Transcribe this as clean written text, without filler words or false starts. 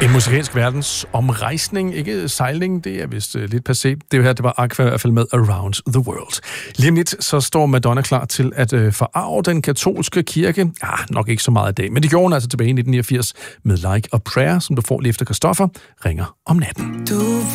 En musikalsk verdens omrejsning, ikke sejling, det er vist lidt passé. Det her, det var Aqua i hvert fald med Around the World. Lige om lidt, så står Madonna klar til at forarve den katolske kirke. Nok ikke så meget i dag, men det gjorde hun altså tilbage i 1989 med Like a Prayer, som du får lige efter Christoffer ringer om natten.